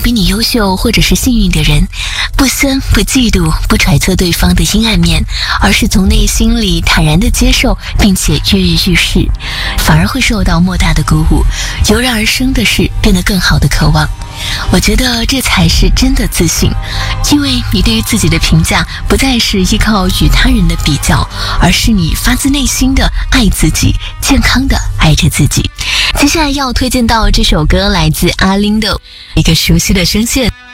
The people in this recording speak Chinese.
比你优秀或者是幸运的人，不酸不嫉妒不揣测对方的阴暗面，而是从内心里坦然地接受并且跃跃欲试，反而会受到莫大的鼓舞，油然而生的是变得更好的渴望。我觉得这才是真的自信，因为你对于自己的评价不再是依靠与他人的比较，而是你发自内心的爱自己，健康的爱着自己。接下来要推荐到这首歌来自阿玲的一个熟悉的声线。